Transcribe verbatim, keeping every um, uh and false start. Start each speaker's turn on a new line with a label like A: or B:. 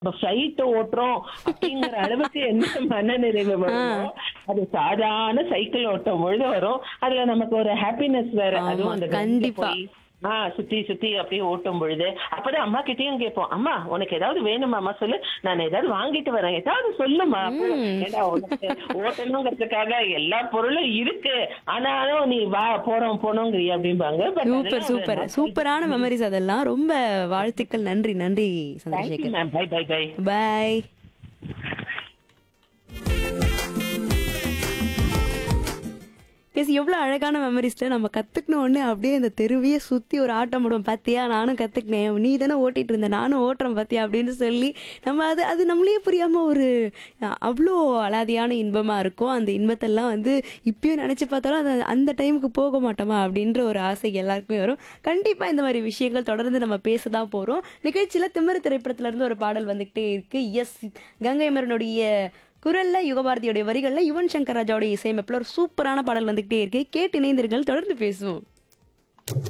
A: Flight ஓட்டுறோம் அப்படிங்கிற அளவுக்கு என்ன மனநிறைவு வருமோ அது சாதாரண சைக்கிள் ஓட்டும் பொழுது வரும். அதுல நமக்கு ஒரு ஹாப்பினஸ் வேற.
B: ஆமா,
A: அதுவும் அந்த ground ல
B: கண்டிப்பா.
A: போய் ஆ சுத்தி சுத்தி அப்படியே ஓட்டும் பொழுது அப்பதான் அம்மா கிட்டயும் கேட்போம், அம்மா உனக்கு ஏதாவது வேணுமாம்மா சொல்லு, நான் ஏதாவது வாங்கிட்டு வரேன், ஏதாவது சொல்லுமா. அப்போ,
B: ம்.
A: ஏண்டா உனக்கு ஓட்டணுங்கிறதுக்காக எல்லா பொருளும் இருக்கு, ஆனாலும் நீ வா போறோம் போனோங்கிறிய அப்படிம்பாங்க. But
B: super, super. சூப்பரான மெமரிஸ் அதெல்லாம். ரொம்ப வாழ்த்துக்கள். நன்றி, நன்றி
A: thank you
B: Chandrasekhar.
A: Ma'am. By by by.
B: பாய். பேசி எவ்வளோ அழகான மெமரிஸ்ல நம்ம கத்துக்கணும் ஒன்று அப்படியே இந்த தெருவையே சுற்றி ஒரு ஆட்டம் போடுவோம். பார்த்தியா நானும் கற்றுக்கினேன், நீ தானே ஓட்டிட்டு இருந்த, நானும் ஓட்டுறேன் பார்த்தியா அப்படின்னு சொல்லி நம்ம அது அது நம்மளே புரியாமல் ஒரு அஹ், அவ்வளோ அலாதியான இன்பமாக இருக்கும். அந்த இன்பத்தெல்லாம் வந்து இப்பயும் நினச்சி பார்த்தாலும் அது அந்த டைமுக்கு போக மாட்டோமா அப்படின்ற ஒரு ஆசை எல்லாருக்குமே வரும். கண்டிப்பாக இந்த மாதிரி விஷயங்கள் தொடர்ந்து நம்ம பேச தான் போகிறோம். நிகழ்ச்சியில் திமிரு திரைப்படத்துல இருந்து ஒரு பாடல் வந்துக்கிட்டே இருக்கு. எஸ், கங்கை அமரனுடைய குரல்ல யுகபாரதியோடைய வரிகள்ல யுவன் சங்கர் ராஜாவுடைய இசையமைப்புல ஒரு சூப்பரான பாடல் வந்துகிட்டே இருக்கு. கேட்டு இணைந்தீர்கள், தொடர்ந்து பேசுவோம்.